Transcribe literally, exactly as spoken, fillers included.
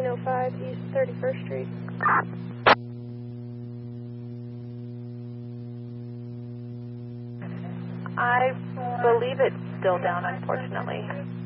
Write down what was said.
oh five East thirty-first Street. I believe it's still down, unfortunately.